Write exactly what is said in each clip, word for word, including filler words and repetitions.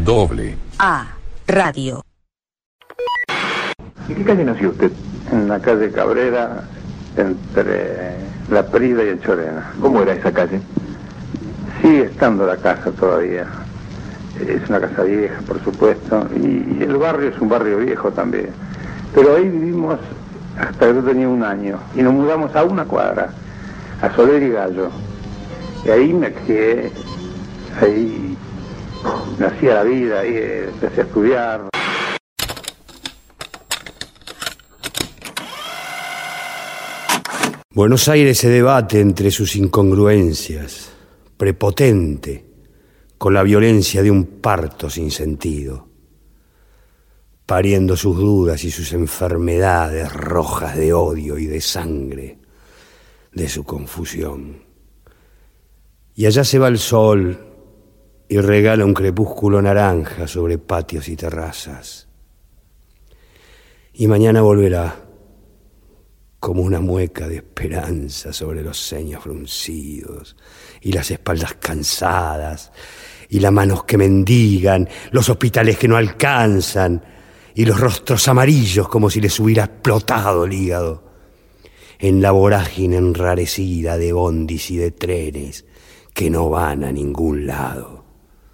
Doble A Radio. ¿En qué calle nació usted? En la calle Cabrera, entre La Prida y el Chorena. ¿Cómo era esa calle? Sigue estando la casa todavía. Es una casa vieja, por supuesto, y el barrio es un barrio viejo también. Pero ahí vivimos hasta que yo tenía un año, y nos mudamos a una cuadra, a Soler y Gallo. Y ahí me crié, ahí nacía la vida, ahí empecé a estudiar. Buenos Aires se debate entre sus incongruencias, prepotente, con la violencia de un parto sin sentido, pariendo sus dudas y sus enfermedades rojas de odio y de sangre, de su confusión. Y allá se va el sol y regala un crepúsculo naranja sobre patios y terrazas. Y mañana volverá, como una mueca de esperanza sobre los ceños fruncidos y las espaldas cansadas y las manos que mendigan, los hospitales que no alcanzan y los rostros amarillos como si les hubiera explotado el hígado en la vorágine enrarecida de bondis y de trenes que no van a ningún lado.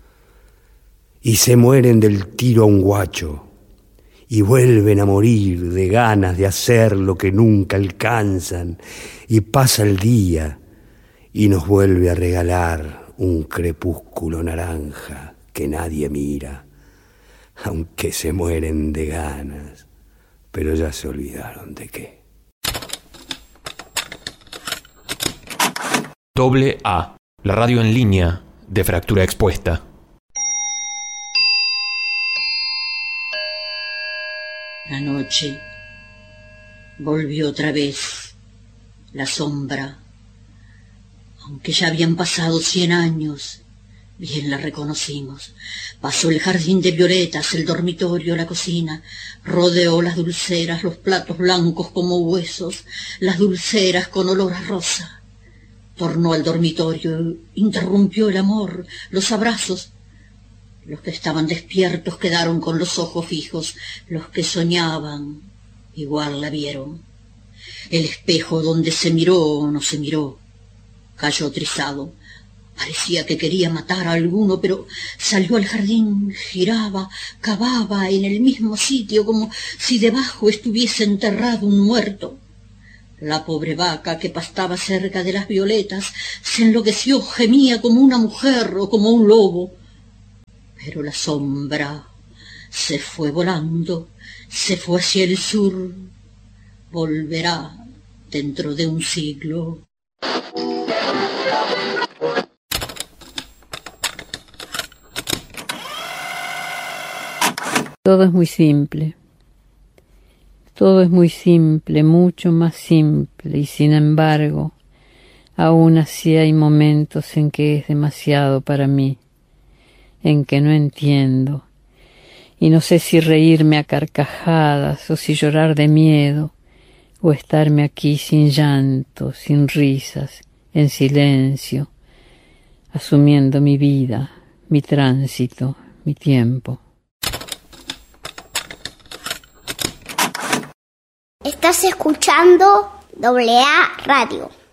Y se mueren del tiro a un guacho y vuelven a morir de ganas de hacer lo que nunca alcanzan, y pasa el día y nos vuelve a regalar un crepúsculo naranja que nadie mira, aunque se mueren de ganas, pero ya se olvidaron de qué. Doble A, la radio en línea de Fractura Expuesta. La noche volvió otra vez, la sombra, aunque ya habían pasado cien años, bien la reconocimos. Pasó el jardín de violetas, el dormitorio, la cocina, rodeó las dulceras, los platos blancos como huesos, las dulceras con olor a rosa. Tornó al dormitorio, interrumpió el amor, los abrazos. Los que estaban despiertos quedaron con los ojos fijos, los que soñaban igual la vieron. El espejo donde se miró no se miró, cayó trizado. Parecía que quería matar a alguno, pero salió al jardín, giraba, cavaba en el mismo sitio, como si debajo estuviese enterrado un muerto. La pobre vaca que pastaba cerca de las violetas se enloqueció, gemía como una mujer o como un lobo. Pero la sombra se fue volando, se fue hacia el sur, volverá dentro de un siglo. Todo es muy simple, todo es muy simple, mucho más simple, y sin embargo, aún así hay momentos en que es demasiado para mí, en que no entiendo, y no sé si reírme a carcajadas o si llorar de miedo, o estarme aquí sin llanto, sin risas, en silencio, asumiendo mi vida, mi tránsito, mi tiempo. Estás escuchando Doble A Radio.